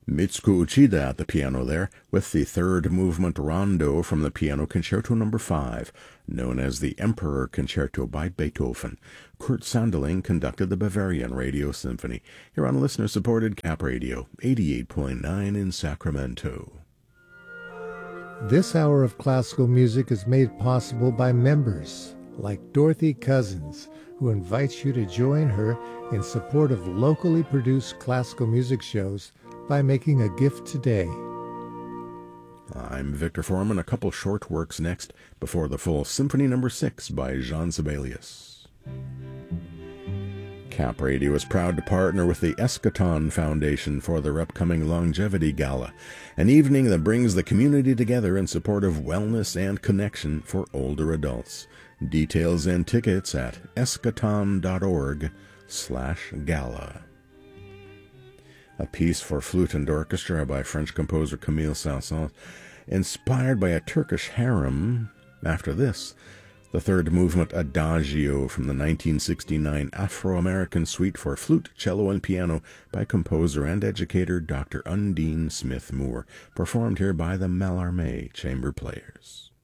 Mitsuko Uchida at the piano there, with the third movement rondo from the Piano Concerto No. 5, known as the Emperor Concerto by Beethoven. Kurt Sanderling conducted the Bavarian Radio Symphony, here on listener-supported Cap Radio, 88.9 in Sacramento. This hour of classical music is made possible by members like Dorothy Cousins, who invites you to join her in support of locally produced classical music shows by making a gift today. I'm Victor Foreman. A couple short works next before the full Symphony No. 6 by Jean Sibelius. Cap Radio is proud to partner with the Eschaton Foundation for their upcoming Longevity Gala, an evening that brings the community together in support of wellness and connection for older adults. Details and tickets at eschaton.org/gala. A piece for flute and orchestra by French composer Camille Saint-Saëns, inspired by a Turkish harem. After this, the third movement Adagio from the 1969 Afro-American Suite for flute, cello, and piano by composer and educator Dr. Undine Smith Moore, performed here by the Mallarmé Chamber Players.